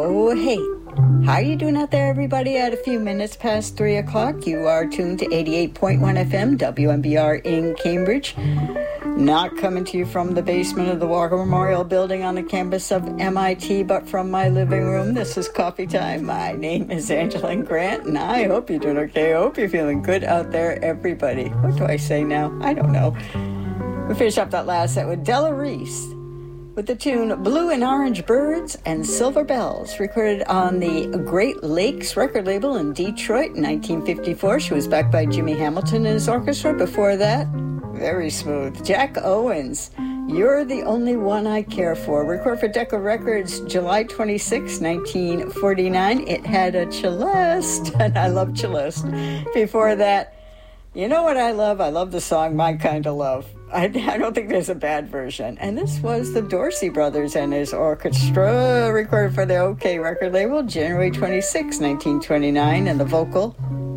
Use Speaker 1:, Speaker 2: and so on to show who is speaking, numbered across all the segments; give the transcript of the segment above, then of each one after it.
Speaker 1: Oh, hey. How are you doing out there, everybody? At a few minutes past 3 o'clock, you are tuned to 88.1 FM, WMBR in Cambridge. Not coming to you from the basement of the Walker Memorial Building on the campus of MIT, but from my living room. This is Coffee Time. My name is Angeline Grant, and I hope you're doing okay. I hope you're feeling good out there, everybody. What do I say now? I don't know. We finished up that last set with Della Reese with the tune Blue and Orange Birds and Silver Bells, recorded on the Great Lakes record label in Detroit in 1954. She was backed by Jimmy Hamilton and his orchestra. Before that, very smooth, Jack Owens, You're the Only One I Care For, recorded for Decca Records July 26, 1949. It had a celeste, and I love celeste. Before that, you know what I love? I love the song My Kind of Love. I don't think there's a bad version. And this was the Dorsey Brothers and his orchestra, recorded for the OK record label, January 26, 1929, and the vocal,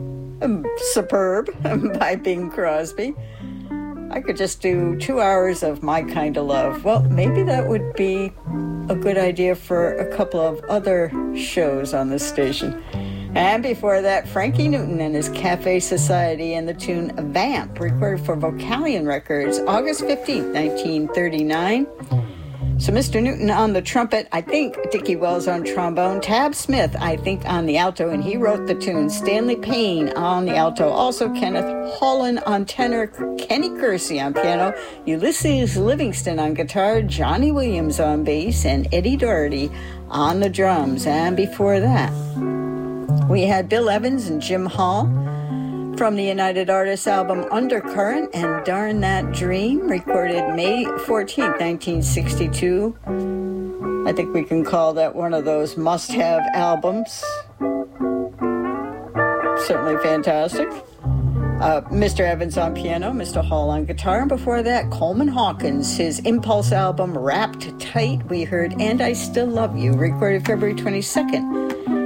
Speaker 1: superb, by Bing Crosby. I could just do 2 hours of My Kind of Love. Well, maybe that would be a good idea for a couple of other shows on this station. And before that, Frankie Newton and his Cafe Society and the tune Vamp, recorded for Vocalion Records, August 15th, 1939. So Mr. Newton on the trumpet, I think Dickie Wells on trombone, Tab Smith, I think, on the alto, and he wrote the tune, Stanley Payne on the alto, also Kenneth Holland on tenor, Kenny Kersey on piano, Ulysses Livingston on guitar, Johnny Williams on bass, and Eddie Doherty on the drums. And before that, we had Bill Evans and Jim Hall from the United Artists album Undercurrent and Darn That Dream, recorded May 14th, 1962. I think we can call that one of those must-have albums. Certainly fantastic. Mr. Evans on piano, Mr. Hall on guitar, and before that, Coleman Hawkins, his Impulse album Wrapped Tight. We heard And I Still Love You, recorded February 22nd.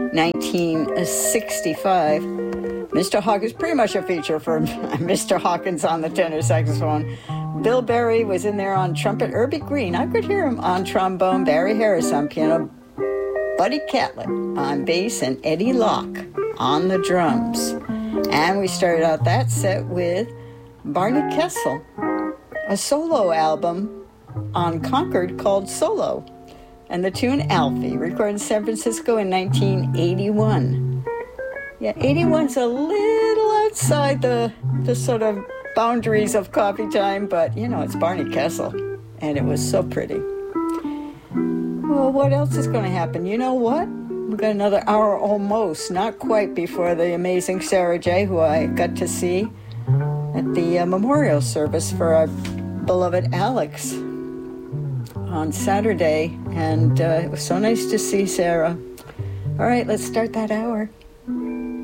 Speaker 1: 1965. Mr. Hawkins, pretty much a feature for Mr. Hawkins on the tenor saxophone. Bill Berry was in there on trumpet. Irby Green, I could hear him on trombone. Barry Harris on piano. Buddy Catlett on bass, and Eddie Locke on the drums. And we started out that set with Barney Kessel, a solo album on Concord called Solo, and the tune Alfie, recorded in San Francisco in 1981. Yeah, 81's a little outside the sort of boundaries of Coffee Time, but, you know, it's Barney Kessel, and it was so pretty. Well, what else is going to happen? You know what? We've got another hour almost, not quite, before the amazing Sarah J., who I got to see at the memorial service for our beloved Alex on Saturday, and it was so nice to see Sarah. All right, let's start that hour.